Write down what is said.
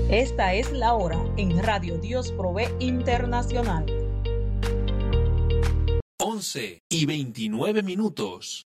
Esta es la hora en Radio Dios Provee Internacional. 11:29.